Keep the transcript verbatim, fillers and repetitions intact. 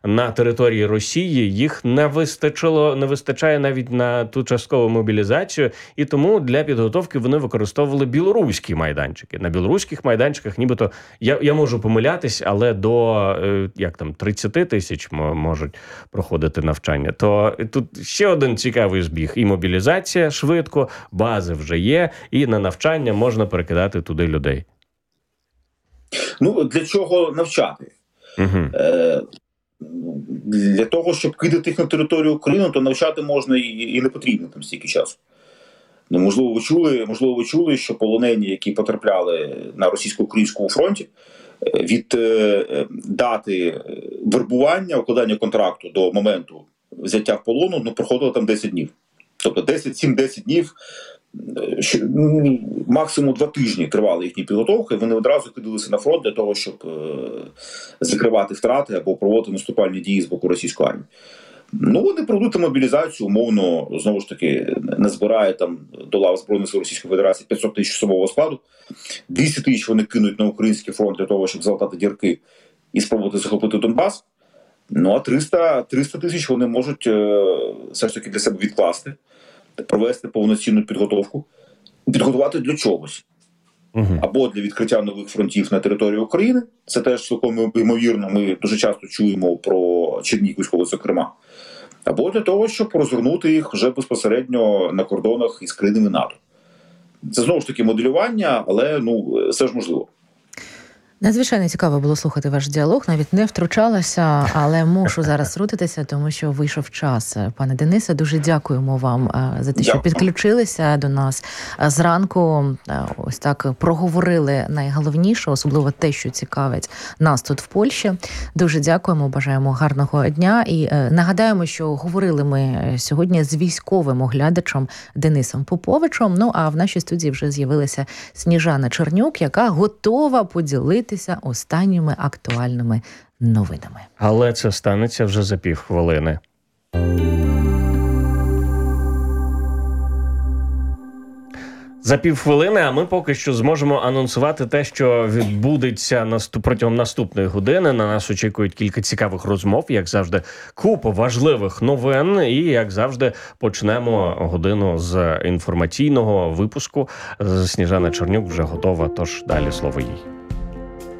на території Росії, їх не вистачило, не вистачає навіть на ту часткову мобілізацію, і тому для підготовки вони використовували білоруські майданчики. На білоруських майданчиках нібито, я, я можу помилятись, але до, як там, тридцять тисяч можуть проходити навчання. То тут ще один цікавий збіг. І мобілізація швидко, бази вже є, і на навчання можна перекидати туди людей. Ну, для чого навчати? Угу. Е, для того, щоб кидати їх на територію України, то навчати можна і, і не потрібно там стільки часу. Ну, можливо, ви чули, можливо, ви чули, що полонені, які потрапляли на російсько-українському фронті, від е, дати вербування, укладання контракту до моменту взяття в полону, ну, проходило там десять днів. Тобто десять, сім-десять днів, максимум два тижні тривала їхня підготовка, і вони одразу кидалися на фронт для того, щоб е, закривати втрати або проводити наступальні дії з боку російської армії. Ну, вони проведуть мобілізацію, умовно, знову ж таки, назбирає там до лав Збройних сил Російської Федерації п'ятсот тисяч особового складу, двісті тисяч вони кинуть на український фронт для того, щоб залатати дірки і спробувати захопити Донбас. Ну, а триста тисяч вони можуть е, все ж таки для себе відкласти, провести повноцінну підготовку, підготувати для чогось. Угу. Або для відкриття нових фронтів на території України, це теж цілком ймовірно, ми дуже часто чуємо про Чернігівську, зокрема. Або для того, щоб розгорнути їх вже безпосередньо на кордонах із країнами НАТО. Це знову ж таки моделювання, але ну, все ж можливо. Надзвичайно цікаво було слухати ваш діалог, навіть не втручалася, але мушу зараз втрутитися, тому що вийшов час. Пане Денисе, дуже дякуємо вам за те, що Дякую. підключилися до нас зранку. Ось так проговорили найголовніше, особливо те, що цікавить нас тут в Польщі. Дуже дякуємо, бажаємо гарного дня і нагадаємо, що говорили ми сьогодні з військовим оглядачем Денисом Поповичем. Ну, а в нашій студії вже з'явилася Сніжана Чернюк, яка готова поділити останніми актуальними новинами. Але це станеться вже за півхвилини. За півхвилини, а ми поки що зможемо анонсувати те, що відбудеться наступ... протягом наступної години. На нас очікують кілька цікавих розмов, як завжди, купа важливих новин. І, як завжди, почнемо годину з інформаційного випуску. Сніжана Чернюк вже готова, тож далі слово їй.